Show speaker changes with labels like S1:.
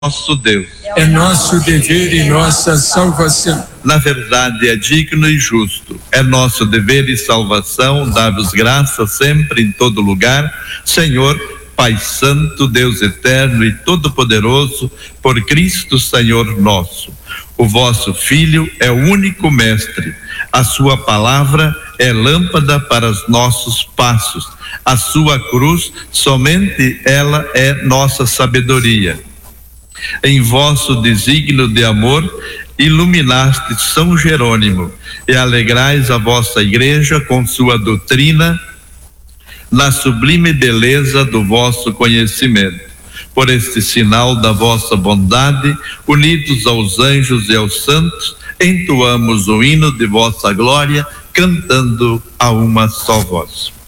S1: nosso Deus.
S2: É nosso dever e nossa salvação.
S1: Na verdade, é digno e justo. É nosso dever e salvação dar-vos graça sempre em todo lugar, Senhor, Pai Santo, Deus eterno e todo-poderoso, por Cristo Senhor nosso. O vosso Filho é o único Mestre. A sua palavra é lâmpada para os nossos passos. A sua cruz, somente ela é nossa sabedoria. Em vosso desígnio de amor, iluminaste São Jerônimo e alegrais a vossa igreja com sua doutrina na sublime beleza do vosso conhecimento. Por este sinal da vossa bondade, unidos aos anjos e aos santos, entoamos o hino de vossa glória, cantando a uma só voz.